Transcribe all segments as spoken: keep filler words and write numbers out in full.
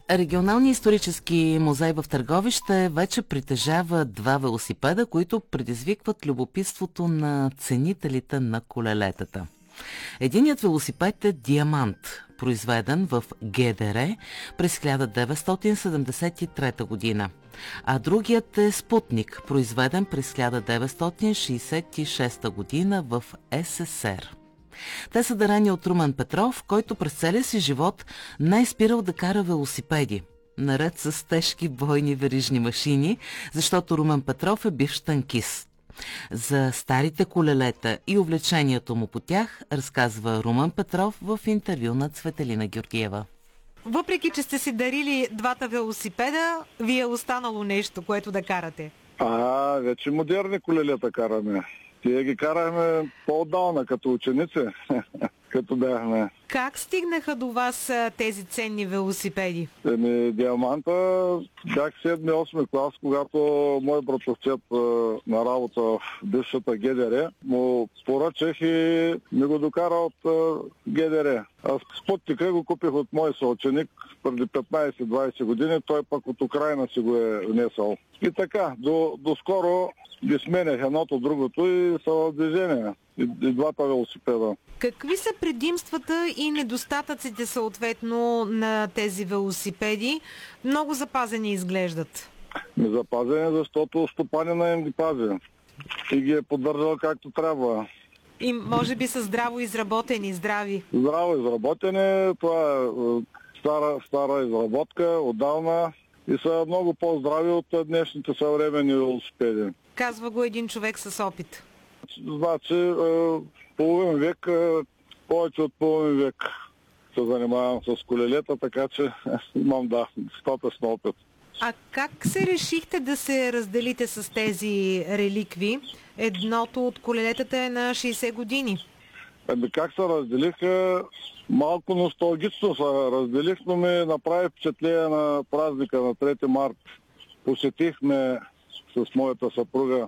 Регионалният исторически музей в Търговище вече притежава два велосипеда, които предизвикват любопитството на ценителите на колелетата. Единият велосипед е Диамант, произведен в ГДР през хиляда деветстотин седемдесет и трета година, а другият е Спутник, произведен през хиляда деветстотин шейсет и шеста година в СССР. Те са дарени от Румен Петров, който през целия си живот не е спирал да кара велосипеди, наред с тежки бойни верижни машини, защото Румен Петров е бивш танкист. За старите колелета и увлечението му по тях разказва Румен Петров в интервю на Цветелина Георгиева. Въпреки, че сте си дарили двата велосипеда, ви е останало нещо, което да карате? А, вече модерни колелета караме. Тие ги карахме по-отдална, като ученици, като бяхме. Как стигнаха до вас тези ценни велосипеди? Еми, Диаманта бях седми-осми клас, когато мой братовчет на работа в бившата ГДР му поръчах и ми го докара от ГДР. Аз Спутника го купих от мой съученик преди петнайсет-двайсет години, той пък от Украина си го е внесъл. И така, до, до скоро ги сменях едното другото и са в движение. И, и двата велосипеда. Какви са предимствата и недостатъците съответно на тези велосипеди? Много запазени изглеждат. Не запазени, защото стопанина им ги пази. И ги е поддържал както трябва. И може би са здраво изработени, здрави. Здраво изработени, това е стара, стара изработка, отдавна. И са много по-здрави от днешните съвременни велосипеди. Казва го един човек с опит. Значи, половин век, повече от половин век се занимавам с колелета, така че имам, да, достатъчно опит. А как се решихте да се разделите с тези реликви? Едното от колелетата е на шейсет години. Ами как се разделиха? Малко носталгично се разделих, но ми направи впечатление на празника на трети март. Посетихме с моята съпруга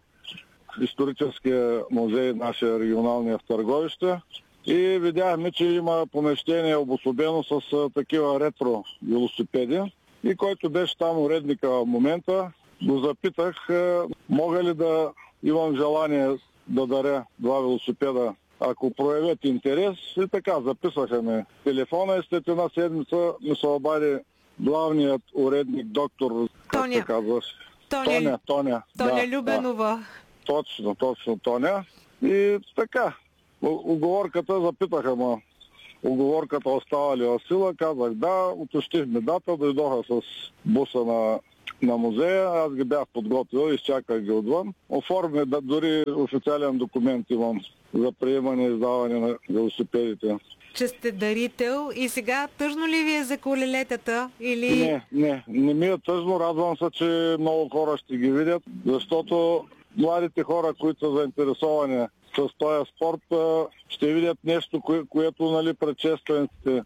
историческия музей, нашия регионалния в Търговище, и видяхме, че има помещение обособено с такива ретро велосипеди. И който беше там уредника в момента, го запитах, мога ли да имам желание да даря два велосипеда, ако проявят интерес. И така, записаха ме телефона и след една седмица ми се обади главният уредник, доктор, как Тоня. се казваш? Тоня, Тоня, Тоня. Тоня да, Любенова. Да. Точно, точно, Тоня. И така, уговорката, запитаха ма, уговорката остава ли в сила, казах да, уточнихме дата, дойдоха с буса на, на музея, аз ги бях подготвил, изчаках ги отвън. Оформи, да, дори официален документ имам за приемане и издаване на велосипедите. Че сте дарител и сега тъжно ли ви е за колелетата? Или... Не, не, не ми е тъжно, радвам се, че много хора ще ги видят, защото младите хора, които са заинтересовани с този спорт, ще видят нещо, кое, което, нали, предшествениците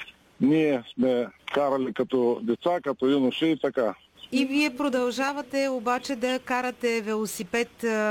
ние сме карали като деца, като юноши и така. И вие продължавате обаче да карате велосипед,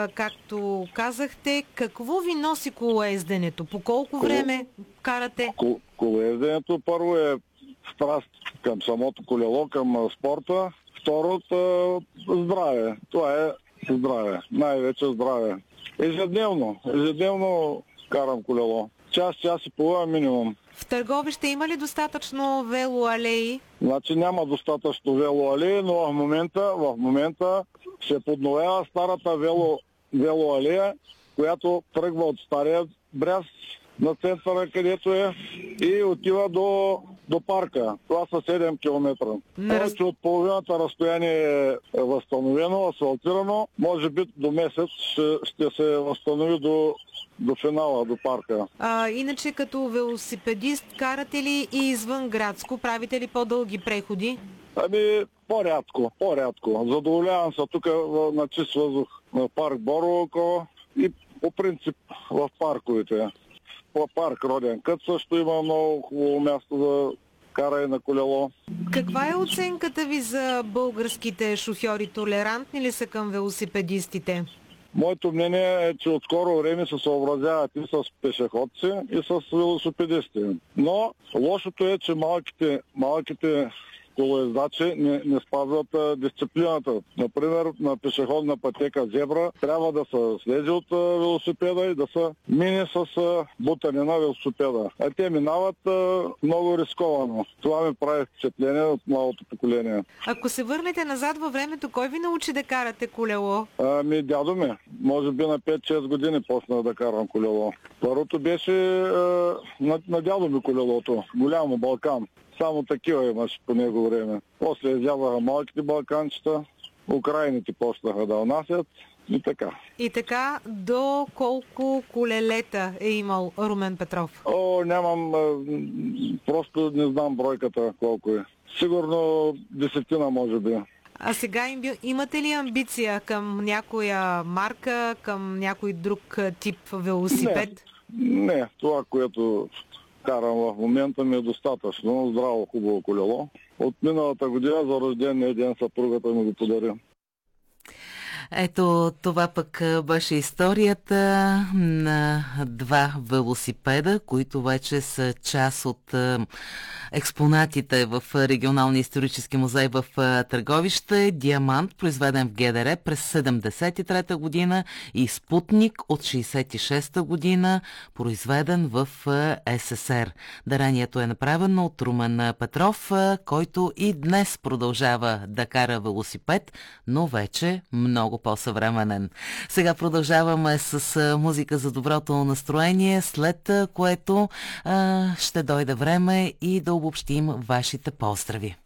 както казахте. Какво ви носи колоезденето? По колко време карате? Кол, колоезденето първо е страст към самото колело, към спорта. Второто здраве. Това е здраве. Най-вече здраве. Ежедневно. Ежедневно карам колело. Час, час и половина минимум. В Търговище има ли достатъчно велоалеи? Значи няма достатъчно велоалеи, но в момента, в момента се подновява старата вело, велоалея, която тръгва от стария бряст на центъра, където е, и отива до, до парка. Това са седем километра. Повече от половината разстояние е възстановено, асфалтирано. Може би до месец ще, ще се възстанови до, до финала, до парка. А, иначе като велосипедист карате ли и извън градско? Правите ли по-дълги преходи? Ами, по-рядко, по-рядко. Задоволявам се тук на чист въздух на парк Боровоко и по принцип в парковете. По парк Роден Кът също има много хубаво място за каране на колело. Каква е оценката ви за българските шофьори? Толерантни ли са към велосипедистите? Моето мнение е, че от скоро време се съобразяват и с пешеходци, и с велосипедисти. Но лошото е, че малките, малките колоездачи не, не спазват а, дисциплината. Например, на пешеходна пътека зебра трябва да се слезе от а, велосипеда и да се мине с а, бутане на велосипеда. А те минават а, много рисковано. Това ми прави впечатление от младото поколение. Ако се върнете назад във времето, кой ви научи да карате колело? Ами дядо ми. Може би на пет-шест години почнах да карам колело. Първото беше а, на, на дядо ми колелото. Голямо Балкан. Само такива имаше по него време. После излязаха малките балканчета, украините почнаха да внасят и така. И така, до колко колелета е имал Румен Петров? О, нямам, просто не знам бройката колко е. Сигурно десетина може би. А сега имате ли амбиция към някоя марка, към някой друг тип велосипед? Не, не, това, което карам в момента ми е достатъчно. Здраво, хубаво колело. От миналата година за рождения ден съпругата ми го подари. Ето, това пък беше историята на два велосипеда, които вече са част от експонатите в Регионалния исторически музей в Търговище. Диамант, произведен в ГДР през седемдесет и трета година, и Спутник от шейсет и шеста година, произведен в СССР. Дарението е направено от Румен Петров, който и днес продължава да кара велосипед, но вече много по-съвременен. Сега продължаваме с музика за доброто настроение, след което а, ще дойде време и да обобщим вашите поздрави.